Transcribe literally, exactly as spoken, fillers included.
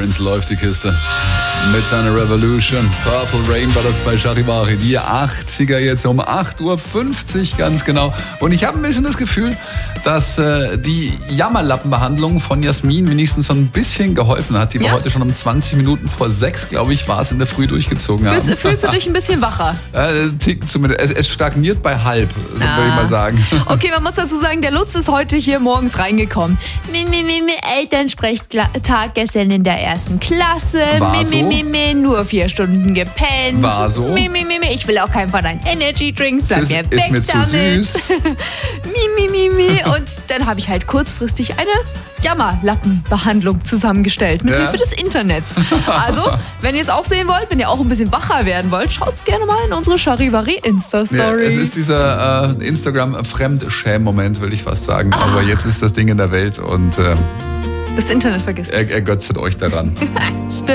Prince läuft die Kiste. Mit seiner Revolution. Purple Rain war das bei Charivari. Die achtziger jetzt um acht Uhr fünfzig ganz genau. Und ich habe ein bisschen das Gefühl, dass äh, die Jammerlappenbehandlung von Jasmin wenigstens so ein bisschen geholfen hat. Die wir Ja? heute schon um zwanzig Minuten vor sechs, glaube ich, war es in der Früh durchgezogen haben. Fühlst, fühlst du dich ein bisschen wacher? Äh, Tick zumindest. Es, es stagniert bei halb, so Ah. würde ich mal sagen. Okay, man muss dazu sagen, der Lutz ist heute hier morgens reingekommen. Mi, mi, mi, mi, Elternsprechtag gestern in der ersten Klasse. War mi, mi, so? mi, mi, nur vier Stunden gepennt. War so? Mi, mi, mi, mi, ich will auch keinen von deinen Energy Drinks. Bleib Ist- mir ist weg mir zu damit. süß. mi, mi, mi, mi. Und dann habe ich halt kurzfristig eine Jammerlappenbehandlung zusammengestellt mit Ja. Hilfe des Internets. Also, wenn ihr es auch sehen wollt, wenn ihr auch ein bisschen wacher werden wollt, schaut's gerne mal in unsere Charivari Ja, Insta-Story. es ist dieser äh, Instagram-Fremdschäm-Moment, will ich fast sagen. Aber jetzt ist das Ding in der Welt und äh, das Internet vergisst. er, ergötzet euch daran.